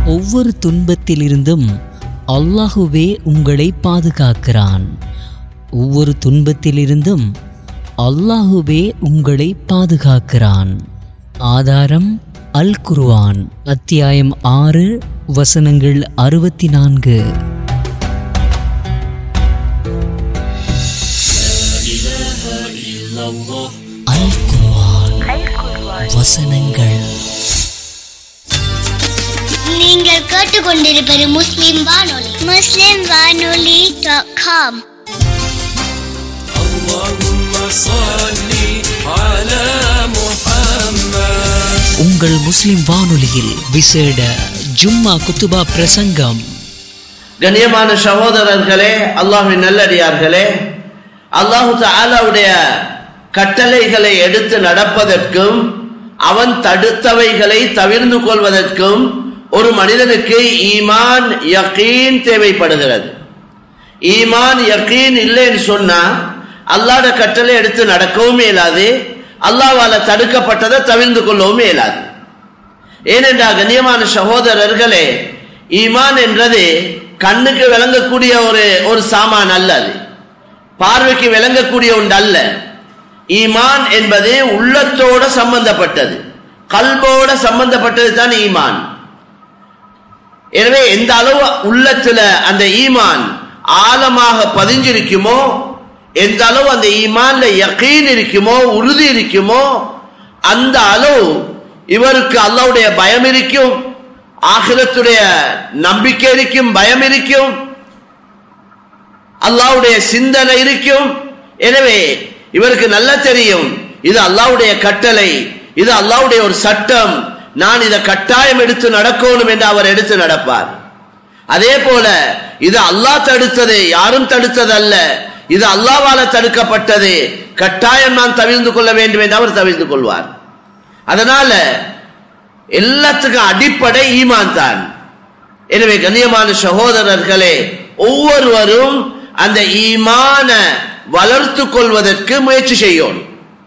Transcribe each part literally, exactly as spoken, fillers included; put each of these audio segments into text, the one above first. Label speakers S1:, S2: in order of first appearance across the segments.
S1: ஒவ்வொரு துன்பத்திலிருந்தும் அல்லாஹுவே உங்களை பாதுகாக்கிறான். ஒவ்வொரு துன்பத்திலிருந்தும் அல்லாஹுவே உங்களை பாதுகாக்கிறான். ஆதாரம் அல் குர்ஆன் அத்தியாயம் ஆறு வசனங்கள் அறுபத்தி நான்கு. அல் குர்ஆன் வசனங்கள்.
S2: நீங்கள் கேட்டுக்கொண்டிருப்பது முஸ்லிம் வானொலி. முஸ்லிம் வானொலி டாட் காம்.
S1: உங்கள் முஸ்லிம் வானொலியில் விசேட ஜும்மா குத்துபா பிரசங்கம்.
S3: கண்ணியமான சகோதரர்களே, அல்லாஹ்வின் நல்லடியார்களே, அல்லாஹு தஆலாவுடைய கட்டளைகளை எடுத்து நடப்பதற்கும் அவன் தடுத்தவைகளை தவிர்ந்து கொள்வதற்கும் ஒரு மனிதனுக்கு ஈமான் யகீன் தேவைப்படுகிறது. ஈமான் யகீன் இல்லைன்னு சொன்னா அல்லாஹ்ட கட்டளை எடுத்து நடக்கவும் இயலாது, அல்லாஹ்வால தடுக்கப்பட்டதை தவிர்ந்து கொள்ளவும் இயலாது. ஏனென்றால் கண்ணியமான சகோதரர்களே, ஈமான் என்றது கண்ணுக்கு விளங்கக்கூடிய ஒரு ஒரு சாமான் அல்ல, அது பார்வைக்கு விளங்கக்கூடிய ஒன்று அல்ல. ஈமான் என்பது உள்ளத்தோட சம்பந்தப்பட்டது, கல்போட சம்பந்தப்பட்டது தான் ஈமான். எனவே எந்த அளவு உள்ளத்துல அந்த ஈமான் ஆழமாக பதிஞ்சிருக்குமோ, எந்த அளவு அந்த ஈமான்ல யகீன் இருக்குமோ, உறுதி இருக்குமோ, அந்த அளவு இவருக்கு அல்லாஹ்வுடைய பயம் இருக்கும், ஆகிரத்துடைய நம்பிக்கை இருக்கும், பயம் இருக்கும், அல்லாஹ்வுடைய சிந்தனை இருக்கும். எனவே இவருக்கு நல்லா தெரியும், இது அல்லாஹ்வுடைய கட்டளை, இது அல்லாஹ்வுடைய ஒரு சட்டம், நான் இதை கட்டாயம் எடுத்து நடக்கணும் என்று அவர் எடுத்து நடப்பார். அதே போல இது அல்லாஹ் தடுத்தது, யாரும் தடுத்தது அல்ல, இது அல்லாஹ்வால தடுக்கப்பட்டது, கட்டாயம் நான் தவிர்ந்து கொள்ள வேண்டும் என்று அவர் தவிர்த்து கொள்வார். அதனால எல்லாத்துக்கும் அடிப்படை ஈமான் தான். எனவே கண்ணியமான சகோதரர்களே, ஒவ்வொருவரும் அந்த ஈமான வளர்த்து கொள்வதற்கு முயற்சி செய்யணும்.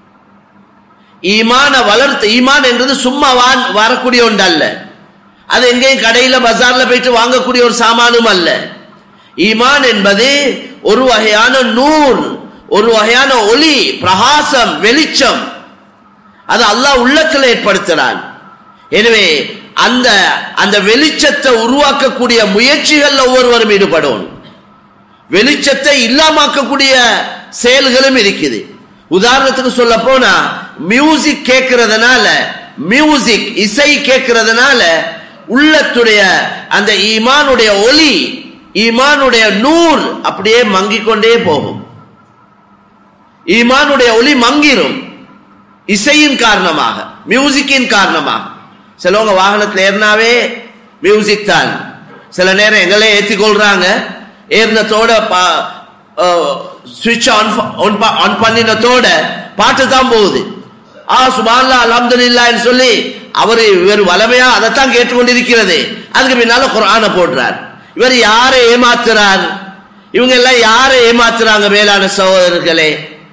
S3: ஈமான வளர்த்து, ஈமான் என்றது சும்மா வரக்கூடிய ஒன்று அல்ல, அது எங்கேயும் கடையில பஜார்ல போயிட்டு வாங்கக்கூடிய ஒரு சாமானும் அல்ல. ஈமான் என்பது ஒரு வகையான நூர், ஒரு வகையான ஒளி, பிரகாசம், வெளிச்சம், அது அல்லாஹ் உள்ளத்தில் ஏற்படுத்துறான். எனவே அந்த அந்த வெளிச்சத்தை உருவாக்கக்கூடிய முயற்சிகள் ஒவ்வொருவரும் ஈடுபடும். வெளிச்சத்தை இல்லாமக்கக்கூடிய செயல்களும் இருக்குது. உதாரணத்துக்கு சொல்ல போனா, மியூசிக் கேட்கறதுனால, மியூசிக் இசை கேட்கறதுனால உள்ளத்துடைய அந்த ஈமானுடைய ஒளி, ஈமானுடைய நூர் அப்படியே மங்கிக் கொண்டே போகும். ஈமானுடைய ஒளி மங்கிரும் இசையின் காரணமாக, மியூசிக்கின் காரணமாக. சிலவங்க வாகனத்தில் ஏறினாவே மியூசிக் தான். சில நேரம் எங்களே ஏற்றி கொள்றாங்க, ஏறினத்தோட சுவிட்ச் ஆன் ஆன் பண்ணினத்தோட பாட்டு தான் போகுது. ஆ சுப்ஹானல்லாஹ் அல்ஹம்துலில்லாஹ்னு சொல்லி அவரு இவர் வலமையா அதைத்தான் கேட்டுக்கொண்டிருக்கிறது. அதுக்கு பின்னால குர்ஆனை போடுறார். இவர் யாரை ஏமாத்துறார்? இவங்க எல்லாம் யாரை ஏமாத்துறாங்க? மேலான சகோதரர்களே,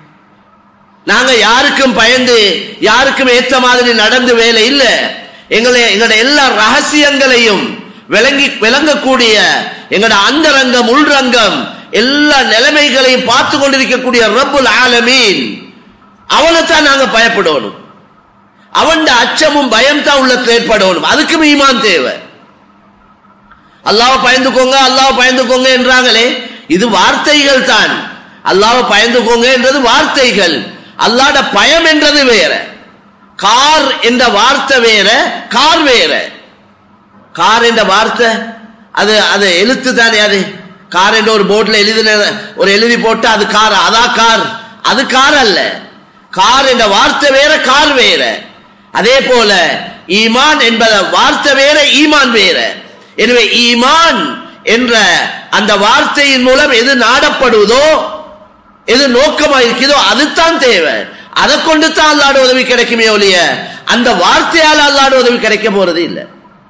S3: நாங்க யாருக்கும் பயந்து யாருக்கும் ஏற்ற மாதிரி நடந்து வேலை இல்ல. எங்களை எங்களுடைய எல்லா ரகசியங்களையும் விளங்கி விளங்கக்கூடிய எங்களோட அந்தரங்கம், உள்ரங்கம், எல்லா நிலைமைகளையும் பார்த்து கொண்டிருக்கக்கூடிய ரப்புல் ஆலமீன், அவனைத்தான் நாங்க பயப்படணும். அவன் அச்சமும் பயம் தான் உள்ளத்தில் ஏற்படணும். அதுக்கும் ஈமான் தேவை. அல்லாஹ்வை பயந்துக்கோங்க, அல்லாஹ்வை பயந்துக்கோங்க என்றாங்களே, இது வார்த்தைகள் தான். அல்லாஹ்வை பயந்துக்கோங்க என்றது வார்த்தைகள், அல்லாஹ்ட பயம் என்றது வேற. கார் என்ற வார்த்தை வேற, கார் வேற. கார் என்ற வார்த்தை அது அது எழுத்து தானே. அது கார் என்ற ஒரு போர்ட்ல எழுதின ஒரு எழுதி போட்டு அது கார், அதா கார், அது கார் அல்ல. கார் என்ற வார்த்தை வேற, கார் வேற. அதே போல ஈமான் என்பத வார்த்தை வேற, ஈமான் வேற. எனவே ஈமான் என்ற அந்த வார்த்தையின் மூலம் எது நாடப்படுவதோ, எது நோக்கமா இருக்கிறதோ அதுதான் தேவை. அதை கொண்டு தான் அல்லாஹ்ட உதவி கிடைக்குமே ஒழிய அந்த வார்த்தையால் அல்லாஹ்ட உதவி கிடைக்க போறது இல்லை.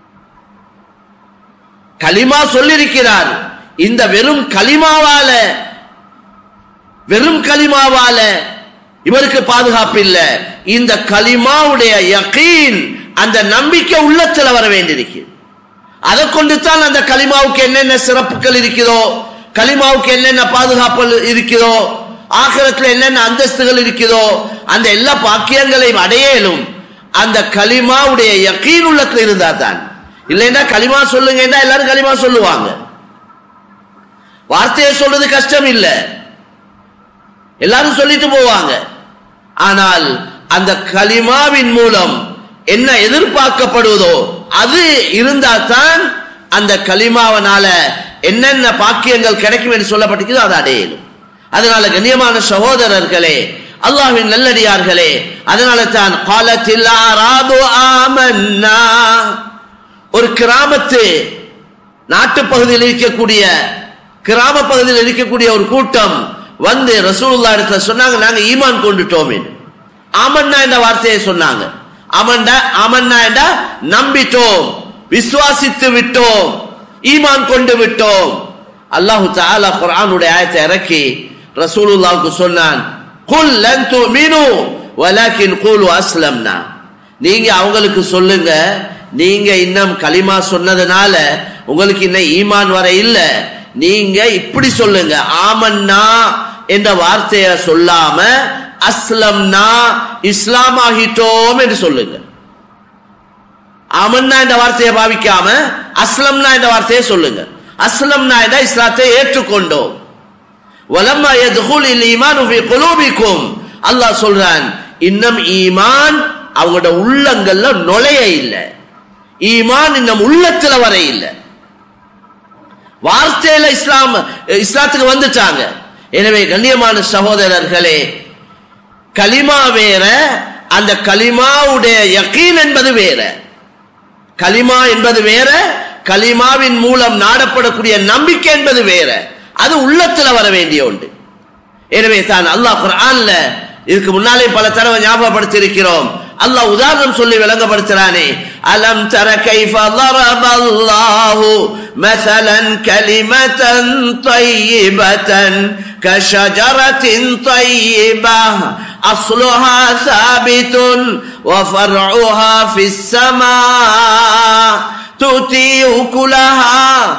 S3: கலிமா சொல்லிருக்கிறார், இந்த வெறும் கலிமாவால வெறும் கலிமாவால இவருக்கு பாதுகாப்பு இல்லை. இந்த கலிமாவுடைய யகீன், அந்த நம்பிக்கை உள்ளத்துல வர வேண்டியிருக்கு. அதை கொண்டு தான் அந்த கலிமாவுக்கு என்னென்ன சிறப்புகள் இருக்கிறதோ, கலிமாவுக்கு என்னென்ன பாதுகாப்பு இருக்கிறதோ, ஆகிரத்தில் என்னென்ன அந்தஸ்துகள் இருக்கிறதோ, அந்த எல்லா பாக்கியங்களையும் அடையலும் அந்த கலிமாவுடைய யகீன் உள்ளத்தில் இருந்தா தான். இல்லைன்னா கலிமா சொல்லுங்க எல்லாரும் கலிமா சொல்லுவாங்க. வார்த்தையை சொல்றது கஷ்டம் இல்லை, எல்லாரும் சொல்லிட்டு போவாங்க. ஆனால் அந்த கலிமாவின் மூலம் என்ன எதிர்பார்க்கப்படுவதோ அது இருந்தா தான் அந்த கலிமாவனால என்னென்ன பாக்கியங்கள் கிடைக்கும் என்று சொல்லப்பட்டிருக்கிறதோ அதை அடையலும். அதனால கண்ணியமான சகோதரர்களே, அல்லாஹ்வின் நல்லடியார்களே, அதனால தான் காலத்தில் ஆராது ஆமன்னா, ஒரு கிராமத்து நாட்டு பகுதியில் இருக்கக்கூடிய கிராம பகுதியில் இருக்கக்கூடிய ஒரு கூட்டம் வந்து ரசூலுல்லாஹ் இடத்துல சொன்னாங்க, நாங்க ஈமான் கொண்டுட்டோம். ஆமன்னா என்ற வார்த்தையை சொன்னாங்க. ஆமன்னா ஆமன்னா என்ற நம்பிட்டோம், விசுவாசித்து விட்டோம், ஈமான் கொண்டு விட்டோம். அல்லாஹு தஆலா குர்ஆனுடைய ஆயத்தை இறக்கி ரசூலுல்லாஹ்வுக்கு சொன்னான், குல் லன் துமினு வலக்கின் கூலு அஸ்லம்னா, நீங்க அவங்களுக்கு சொல்லுங்க, நீங்க இன்னும் கலிமா சொன்னதுனால உங்களுக்கு இன்னும் ஈமான் வர இல்ல, நீங்க இப்படி சொல்லுங்க, ஆமன்னா என்ற வார்த்தையை சொல்லாம அஸ்லம்னா இஸ்லாம் ஆகிட்டோம் என்று சொல்லுங்க. ஆமன்னா என்ற வார்த்தையை பாவிக்காம அஸ்லம்னா என்ற வார்த்தையை சொல்லுங்க. அஸ்லம்னா என்ற இஸ்லாத்தை ஏற்றுக்கொண்டோம். வலம்மா யதுகுலில் ஈமானு ஃபீ குலூபிக்கும், அல்லாஹ் சொல்றான், இன்னும் ஈமான் அவங்களோட உள்ளங்கள்ல நுழைய இல்லை, ஈமான் இன்னும் உள்ளத்துல வர இல்லை. வார்த்தையில இஸ்லாம் இஸ்லாத்துக்கு வந்துட்டாங்க. எனவே கண்ணியமான சகோதரர்களே, கலிமா வேற, அந்த கலிமாவுடைய யகீன் என்பது வேற. கலிமா என்பது வேற, கலிமாவின் மூலம் நாடப்படக்கூடிய நம்பிக்கை என்பது வேற. அது உள்ளத்துல வர வேண்டிய ஒன்று. எனவே தான் அல்லாஹ் குர்ஆன்ல இதுக்கு முன்னாலே பல தடவை ஞாபகப்படுத்தி இருக்கிறோம். அல்லாஹ் உதாரணம் சொல்லி விளங்கப்படுத்துறானே, அலம் தர கைஃப ضربல்லாஹு மஸலன் கலிமத்தன் طيبத்தன் கஷஜரத்தின் طيبة அஸ்லுஹா சாபித்துன் வஃபர்உஹா ஃபிஸ் ஸமா துதி உகுலஹா